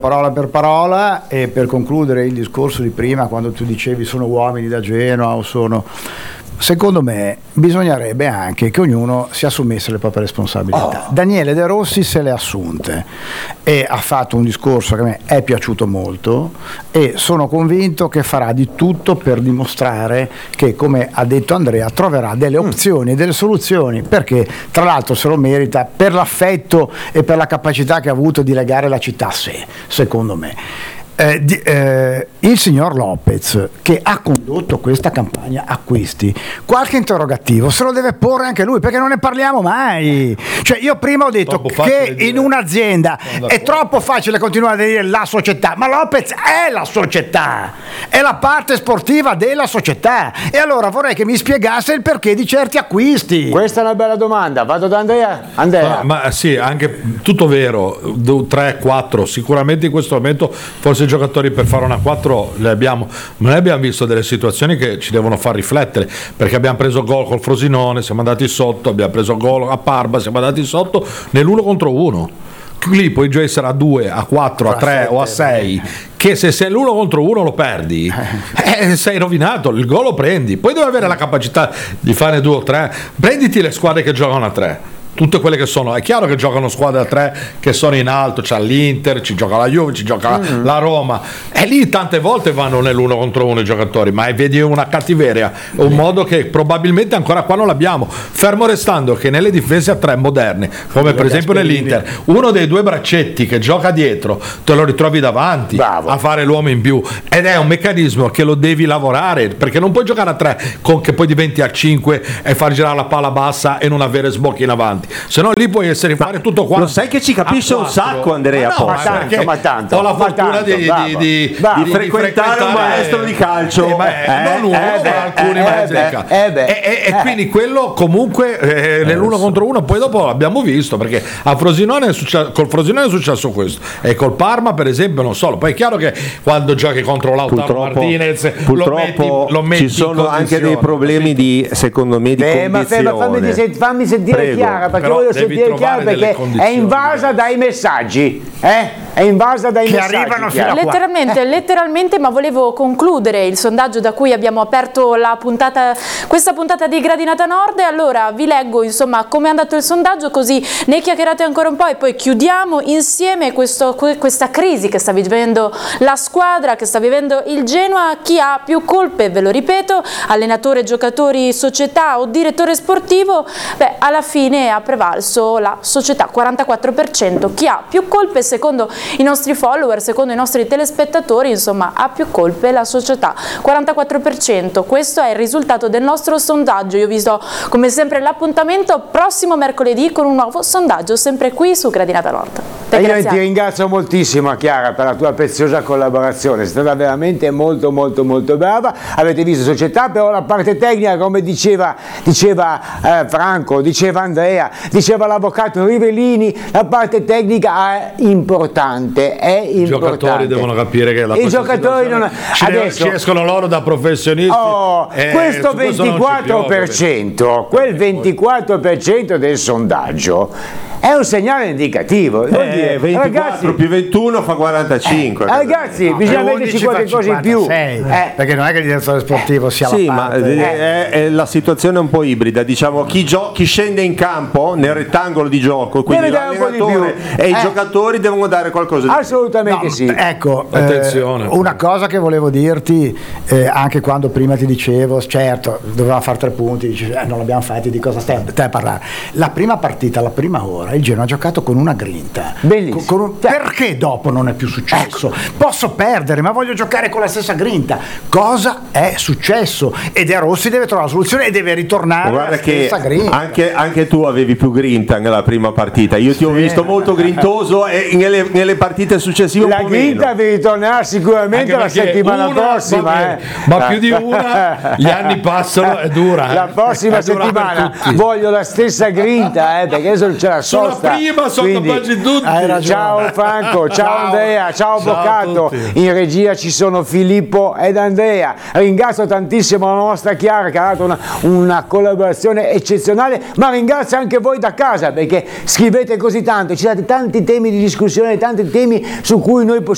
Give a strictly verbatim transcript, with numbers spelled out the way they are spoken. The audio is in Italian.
Parola per parola, e per concludere il discorso di prima, quando tu dicevi sono uomini da Genova o sono... Secondo me bisognerebbe anche che ognuno si assumesse le proprie responsabilità. Oh. Daniele De Rossi se le ha assunte e ha fatto un discorso che a me è piaciuto molto, e sono convinto che farà di tutto per dimostrare che, come ha detto Andrea, troverà delle opzioni e delle soluzioni, perché tra l'altro se lo merita per l'affetto e per la capacità che ha avuto di legare la città a sé, secondo me. Eh, di, eh, il signor Lopez, che ha condotto questa campagna acquisti, qualche interrogativo se lo deve porre anche lui, perché non ne parliamo mai. Cioè, io prima ho detto che in un'azienda è troppo facile continuare a dire la società, ma Lopez è la società, è la parte sportiva della società, e allora vorrei che mi spiegasse il perché di certi acquisti. Questa è una bella domanda, vado da Andrea. Andrea. Ma, ma sì, anche tutto vero, tre quattro sicuramente in questo momento, forse giocatori per fare una quattro le abbiamo, ma noi abbiamo visto delle situazioni che ci devono far riflettere, perché abbiamo preso gol col Frosinone, siamo andati sotto, abbiamo preso gol a Parma, siamo andati sotto nell'uno contro uno. Lì puoi già essere a due, a quattro, a tre o a sei, che se sei l'uno contro uno lo perdi, eh, sei rovinato, il gol lo prendi, poi devi avere la capacità di fare due o tre. Prenditi le squadre che giocano a tre, tutte quelle che sono, è chiaro che giocano squadre a tre che sono in alto, c'è l'Inter, ci gioca la Juve, ci gioca mm-hmm. la Roma, e lì tante volte vanno nell'uno contro uno i giocatori, ma vedi una cattiveria, un modo che probabilmente ancora qua non l'abbiamo, fermo restando che nelle difese a tre moderne, come per esempio nell'Inter, uno dei due braccetti che gioca dietro te lo ritrovi davanti Bravo. a fare l'uomo in più, ed è un meccanismo che lo devi lavorare, perché non puoi giocare a tre con che poi diventi a cinque e far girare la palla bassa e non avere sbocchi in avanti, se no lì puoi essere ma fare tutto quanto. Lo sai che ci capisce un sacco, Andrea? Ma, no, ma, tanto, ma tanto ho la fortuna tanto, di, di, di, di, di frequentare, frequentare un maestro di calcio, eh, beh, eh, non uno, eh, ma alcuni eh, maestri eh, di calcio eh, e, e, e quindi quello comunque eh, nell'uno so. contro uno, poi dopo l'abbiamo visto, perché a Frosinone è successo, col Frosinone è successo questo, e col Parma per esempio non solo. Poi è chiaro che quando giochi contro Lautaro Martinez purtroppo lo metti, lo metti ci sono anche dei problemi di, secondo me, di eh, condizione. Ma fammi, fammi sentire Prego. Chiara, perché Però voglio sentire Chiara, perché è invasa dai messaggi, eh? È invasa dai che messaggi arrivano fino a letteralmente, letteralmente, ma volevo concludere il sondaggio da cui abbiamo aperto la puntata, questa puntata di Gradinata Nord. E allora vi leggo insomma come è andato il sondaggio, così ne chiacchierate ancora un po' e poi chiudiamo insieme questo, questa crisi che sta vivendo la squadra, che sta vivendo il Genoa. Chi ha più colpe, ve lo ripeto, allenatore, giocatori, società o direttore sportivo? Beh, alla fine ha prevalso la società, quarantaquattro per cento. Chi ha più colpe secondo i nostri follower, secondo i nostri telespettatori, insomma ha più colpe la società, quarantaquattro per cento. Questo è il risultato del nostro sondaggio. Io vi do come sempre l'appuntamento prossimo mercoledì con un nuovo sondaggio, sempre qui su Gradinata Nord. E io ti ringrazio moltissimo, Chiara, per la tua preziosa collaborazione, è stata veramente molto molto molto brava. Avete visto società, però la parte tecnica, come diceva, diceva eh, Franco, diceva Andrea, diceva l'avvocato Rivellini, la parte tecnica è importante, è importante. I giocatori devono capire che la I giocatori non... ci, adesso... ci escono loro da professionisti. Oh, eh, questo ventiquattro per cento, quel ventiquattro per cento del sondaggio è un segnale indicativo. Vuol eh, dire, ventiquattro ragazzi, più ventuno fa quarantacinque. Eh, ragazzi, no, bisogna metterci qualche cosa in più. Eh, perché non è che il direttore sportivo sia sì, la parte. ma eh. è, è la situazione è un po' ibrida. Diciamo, chi, gio- chi scende in campo nel rettangolo di gioco, quindi l'allenatore e i eh. giocatori devono dare qualcosa di assolutamente no, sì. Ecco, attenzione. Eh, una cosa che volevo dirti, eh, anche quando prima ti dicevo, certo, doveva fare tre punti, dici, eh, non l'abbiamo fatti, di cosa stai, stai a parlare? La prima partita, la prima ora, il Genoa ha giocato con una grinta. Bellissimo. Con un, perché dopo non è più successo? Ecco. Posso perdere, ma voglio giocare con la stessa grinta. Cosa è successo? E De Rossi deve trovare la soluzione e deve ritornare Guarda alla stessa che grinta. Anche, anche tu avevi più grinta nella prima partita. Io ti sì. ho visto molto grintoso e nelle, nelle partite successive la un po' grinta meno. vi ritornerà sicuramente la settimana una, prossima. Ma, eh. ma più di una, gli anni passano, è dura. La prossima è dura settimana voglio la stessa grinta, eh, perché adesso c'è la sosta. Sono prima, sono quindi, capaci tutti. Ciao Franco, ciao, ciao Andrea, ciao, ciao Avvocato. In regia ci sono Filippo ed Andrea. Ringrazio tantissimo la nostra Chiara che ha dato una, una collaborazione eccezionale, ma ringrazio anche voi da casa perché scrivete così tanto, ci date tanti temi di discussione, tanti temi su cui noi possiamo